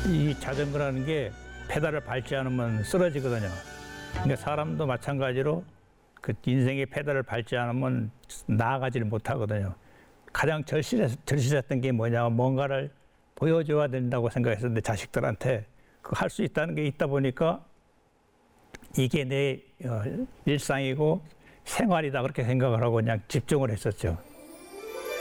이 자전거라는 게 페달을 밟지 않으면 쓰러지거든요. 그러니까 사람도 마찬가지로 그 인생의 페달을 밟지 않으면 나아가지를 못하거든요. 가장 절실했던 게 뭐냐면 뭔가를 보여줘야 된다고 생각했었는데 자식들한테 그 할 수 있다는 게 있다 보니까 이게 내 일상이고 생활이다 그렇게 생각을 하고 그냥 집중을 했었죠.